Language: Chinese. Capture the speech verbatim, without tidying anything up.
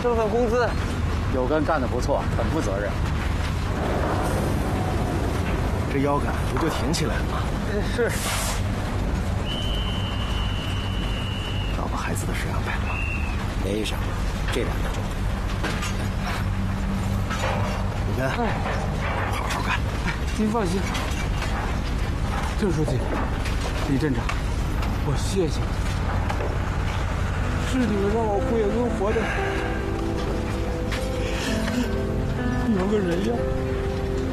这份工资， 有根干得不错，很负责任。 这腰杆不就挺起来了吗？ 是。 找把孩子的事安排了吗？ 联系上了，这两个重要。 你看，哎，好好干。 哎，您放心，郑书记、李镇长，我谢谢你，是你们让我胡也恩活的有个人样。